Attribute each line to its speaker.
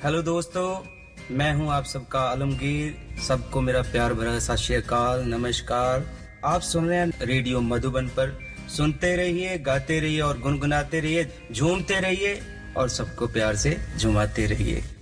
Speaker 1: Hello दोस्तों, मैं हूं आप सबका आलमगीर। सबको मेरा प्यार भरा सत श्री अकाल, नमस्कार। आप सुन रहे हैं रेडियो मधुबन पर। सुनते रहिए, गाते रहिए और गुनगुनाते रहिए, झूमते रहिए और सबको प्यार से झुमाते रहिए।